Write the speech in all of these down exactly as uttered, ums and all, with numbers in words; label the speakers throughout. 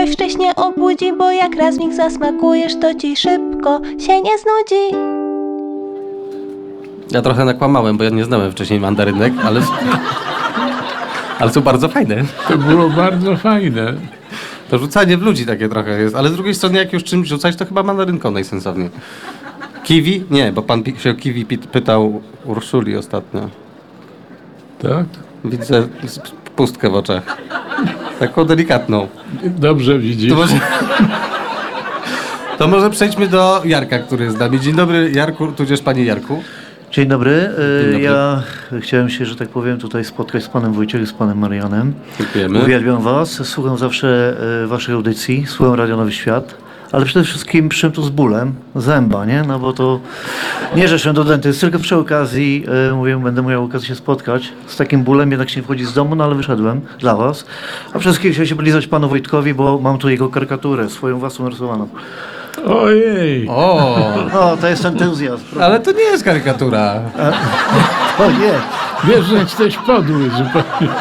Speaker 1: wcześnie obudzi, bo jak raz w nich zasmakujesz, to ci szybko się nie znudzi.
Speaker 2: Ja trochę nakłamałem, bo ja nie znałem wcześniej mandarynek, ale... ale są bardzo fajne.
Speaker 3: To było bardzo fajne.
Speaker 2: To rzucanie w ludzi takie trochę jest, ale z drugiej strony jak już czymś rzucać, to chyba mandarynką najsensowniej. Kiwi? Nie, bo pan się o kiwi pytał Urszuli ostatnio.
Speaker 3: Tak?
Speaker 2: Widzę pustkę w oczach. Taką delikatną.
Speaker 3: Dobrze widzisz.
Speaker 2: To może... to może przejdźmy do Jarka, który jest z nami. Dzień dobry, Jarku, tudzież panie Jarku.
Speaker 4: Dzień dobry.
Speaker 2: Dzień dobry.
Speaker 4: Ja chciałem się, że tak powiem, tutaj spotkać z panem Wojciechem, z panem Marianem.
Speaker 2: Dziękujemy.
Speaker 4: Uwielbiam was, słucham zawsze e, waszej audycji, słucham Radio Nowy Świat, ale przede wszystkim przyszedłem tu z bólem zęba, nie? No bo to nie, że szedłem do dentysty, tylko przy okazji e, mówię, będę miał okazję się spotkać z takim bólem, jednak się nie wchodzi z domu, no ale wyszedłem dla was. A przede wszystkim chciałem się polizać panu Wojtkowi, bo mam tu jego karykaturę, swoją własną narysowaną.
Speaker 3: Ojej.
Speaker 2: O,
Speaker 4: No, to jest entuzjazm.
Speaker 2: ale to nie jest karykatura.
Speaker 4: O nie.
Speaker 3: Wiesz, że jesteś podły zupełnie.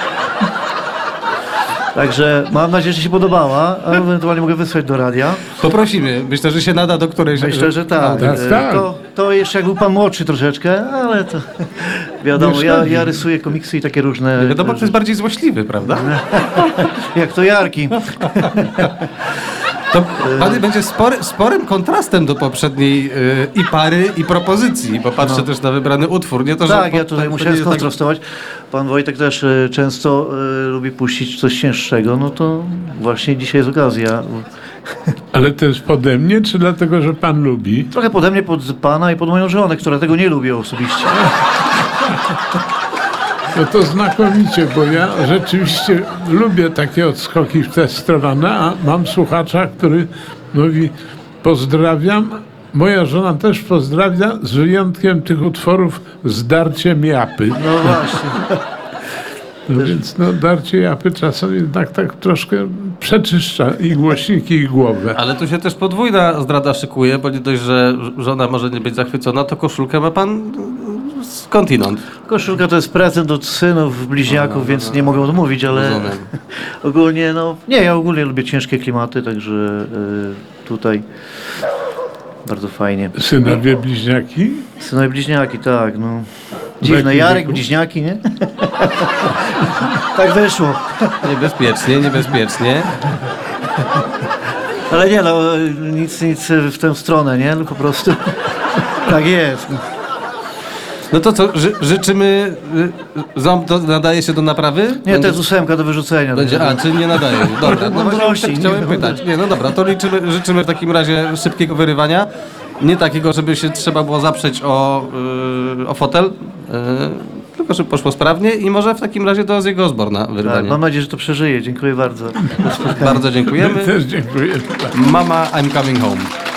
Speaker 4: Także mam nadzieję, że się podobała, a ewentualnie mogę wysłać do radia.
Speaker 2: Poprosimy. Myślę, że się nada do którejś...
Speaker 4: Myślę, że tak.
Speaker 3: Tak,
Speaker 4: E,
Speaker 3: tak.
Speaker 4: To, to jeszcze jak był pan młodszy troszeczkę, ale to wiadomo,
Speaker 3: Nie
Speaker 4: ja,
Speaker 3: szkodzi.
Speaker 4: ja rysuję komiksy i takie różne...
Speaker 2: Wiadomo, kto jest bardziej złośliwy, prawda?
Speaker 4: Jak to Jarki.
Speaker 2: To pan będzie spory, sporym kontrastem do poprzedniej yy, i pary, i propozycji, bo patrzę też na wybrany utwór. Nie to, że
Speaker 4: Tak,
Speaker 2: po-
Speaker 4: ja tutaj
Speaker 2: to
Speaker 4: musiałem
Speaker 2: nie jest tak-
Speaker 4: skontrastować. Pan Wojtek też e, często e, lubi puścić coś cięższego, no to właśnie dzisiaj jest okazja.
Speaker 3: Ale to jest pode mnie, czy dlatego, że pan lubi?
Speaker 4: Trochę pode mnie, pod pana i pod moją żonę, która tego nie lubi osobiście.
Speaker 3: No to znakomicie, bo ja rzeczywiście lubię takie odskoki w tę stronę, a mam słuchacza, który mówi pozdrawiam. Moja żona też pozdrawia, z wyjątkiem tych utworów z darciem japy.
Speaker 4: No właśnie.
Speaker 3: No więc no, darcie japy czasem jednak tak troszkę przeczyszcza i głośniki, i głowę.
Speaker 2: Ale tu się też podwójna zdrada szykuje, bo nie dość, że żona może nie być zachwycona, to koszulkę ma pan skądinąd.
Speaker 4: Koszulka to jest prezent od synów, bliźniaków, więc nie mogę odmówić, ale
Speaker 2: Rozumiem.
Speaker 4: ogólnie, no, nie, ja ogólnie lubię ciężkie klimaty, także y, tutaj bardzo fajnie.
Speaker 3: Synowie bliźniaki?
Speaker 4: Synowie bliźniaki, tak, no. Dziwne,
Speaker 3: jakim
Speaker 4: Jarek,
Speaker 3: wieku?
Speaker 4: bliźniaki, nie? Tak wyszło.
Speaker 2: Niebezpiecznie, niebezpiecznie.
Speaker 4: Ale nie, no, nic, nic w tę stronę, nie? No po prostu tak jest.
Speaker 2: No to co, ży, życzymy... y, Ząb do, nadaje się do naprawy?
Speaker 4: Nie, to jest ósemka do wyrzucenia.
Speaker 2: Będzie, a, czyli nie nadaje. Dobra, no właśnie
Speaker 4: Mądrości,
Speaker 2: tak chciałem
Speaker 4: nie,
Speaker 2: pytać. Nie, no dobra, to liczymy, życzymy w takim razie szybkiego wyrywania. Nie takiego, żeby się trzeba było zaprzeć o, yy, o fotel, yy, tylko żeby poszło sprawnie i może w takim razie do Ozzy'ego Osbourna
Speaker 4: Tak,
Speaker 2: wyrywanie.
Speaker 4: mam nadzieję, że to przeżyje. Dziękuję bardzo.
Speaker 2: Bardzo dziękujemy.
Speaker 3: Też dziękuję.
Speaker 2: Mama, I'm coming home.